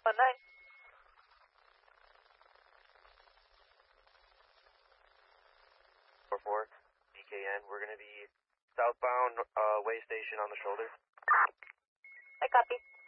9. 4 BKN. We're going to be southbound way station on the shoulder. I copy.